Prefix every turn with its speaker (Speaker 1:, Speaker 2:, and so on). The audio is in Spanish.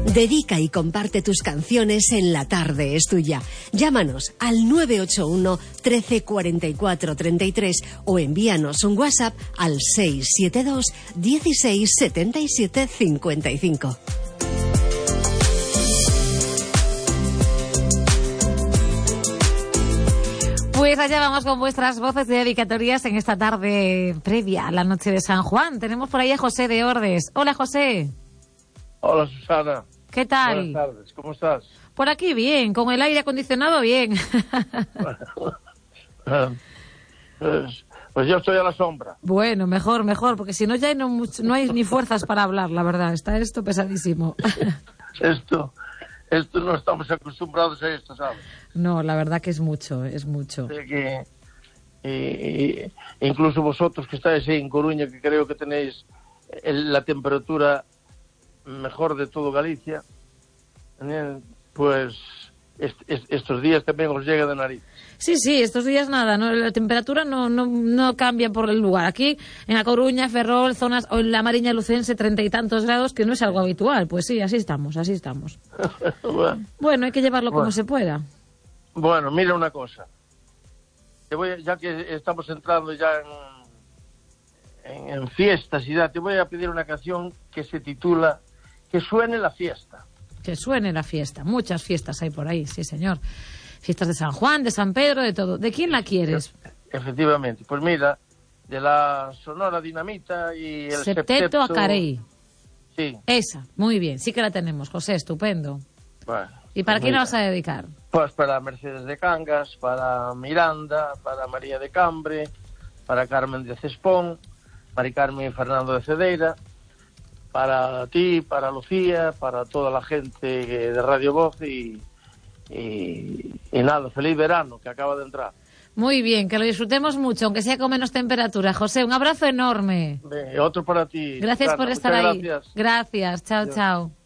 Speaker 1: Dedica y comparte tus canciones en La Tarde es Tuya. Llámanos al 981 13 44 33 o envíanos un WhatsApp al 672 16 77 55.
Speaker 2: Pues allá vamos con vuestras voces de dedicatorias en esta tarde previa a la noche de San Juan. Tenemos por ahí a José de Ordes. Hola, José.
Speaker 3: Hola, Susana.
Speaker 2: ¿Qué tal?
Speaker 3: Buenas tardes, ¿cómo estás?
Speaker 2: Por aquí bien, con el aire acondicionado bien.
Speaker 3: Pues yo estoy a la sombra.
Speaker 2: Bueno, mejor, porque si no ya no hay ni fuerzas para hablar, la verdad. Está esto pesadísimo.
Speaker 3: Esto no estamos acostumbrados a esto, ¿sabes?
Speaker 2: No, la verdad que es mucho, es mucho.
Speaker 3: Incluso vosotros que estáis ahí en Coruña, que creo que tenéis la temperatura mejor de todo Galicia, pues estos días también os llega de nariz.
Speaker 2: Sí, estos días nada, no, la temperatura no cambia por el lugar. Aquí en A Coruña, Ferrol, zonas, o en la Mariña Lucense, 30 y tantos grados, que no es algo habitual. Pues sí, así estamos. Bueno, hay que llevarlo como se pueda.
Speaker 3: Bueno, mira una cosa. Ya que estamos entrando ya en fiestas y te voy a pedir una canción que se titula Que suene la fiesta.
Speaker 2: Que suene la fiesta. Muchas fiestas hay por ahí, sí, señor. Fiestas de San Juan, de San Pedro, de todo. ¿De quién la quieres?
Speaker 3: Efectivamente. Pues mira, de la Sonora Dinamita y el
Speaker 2: Septeto Acarei.
Speaker 3: Sí.
Speaker 2: Esa, muy bien. Sí que la tenemos, José, estupendo.
Speaker 3: Bueno.
Speaker 2: ¿Y para quién la vas a dedicar?
Speaker 3: Pues para Mercedes de Cangas, para Miranda, para María de Cambre, para Carmen de Cespón, Mari Carmen y Fernando de Cedeira, para ti, para Lucía, para toda la gente de Radio Voz y nada, feliz verano que acaba de entrar.
Speaker 2: Muy bien, que lo disfrutemos mucho, aunque sea con menos temperatura. José, un abrazo enorme.
Speaker 3: Otro para ti.
Speaker 2: Gracias por estar ahí.
Speaker 3: Gracias.
Speaker 2: Gracias, chao, chao.